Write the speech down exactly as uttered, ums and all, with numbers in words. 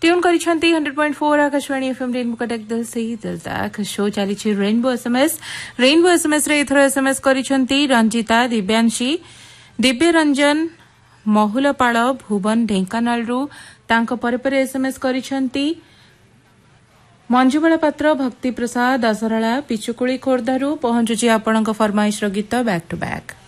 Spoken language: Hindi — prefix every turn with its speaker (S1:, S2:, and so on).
S1: Tune करिसेंती hundred point four Akashvani FM rainbow Cuttack दिल से ही दिल तक शो चली रेनबो एसएमएस रेनबो एसएमएस रे एथर एसएमएस करिसेंती रंजिता दिव्यांशी दिव्य रंजन महुलपाड़ भुवन ढेंकानाल रु तांको परे परे एसएमएस करिसेंती मंजुबाला पात्र भक्ति प्रसाद असरला पिचुकुड़ी खोर्धारू पहुंचुची आपणक फरमाइश गीत बैक टू बैक।